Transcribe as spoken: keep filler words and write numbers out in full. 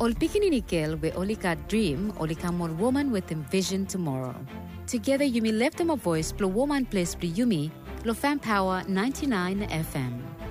Ol pikininikil we olika dream olika mon woman with envision tomorrow. Together you may lift them a voice plo woman place plo yumi lo fan power ninety-nine F M.